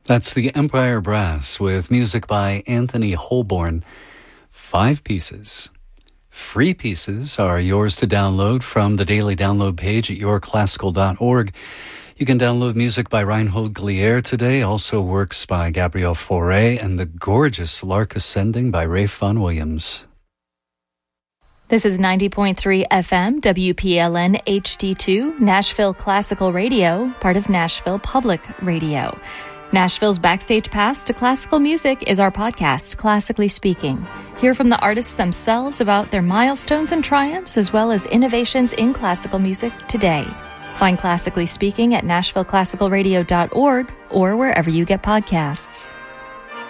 That's the Empire Brass with music by Anthony Holborn. 5 pieces. Free pieces are yours to download from the daily download page at yourclassical.org. You can download music by Reinhold Glier today, also works by Gabrielle Fauré, and the gorgeous Lark Ascending by Rafe Vaughan Williams. This is 90.3 FM, WPLN HD2, Nashville Classical Radio, part of Nashville Public Radio. Nashville's Backstage Pass to Classical Music is our podcast, Classically Speaking. Hear from the artists themselves about their milestones and triumphs, as well as innovations in classical music today. Find Classically Speaking at NashvilleClassicalRadio.org or wherever you get podcasts.